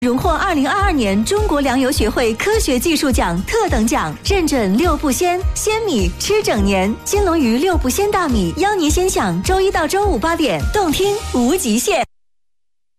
荣获2022年中国粮油学会科学技术奖特等奖，认准六不鲜，鲜米吃整年。金龙鱼六不鲜大米，邀您先享周一到周五8点，动听无极限。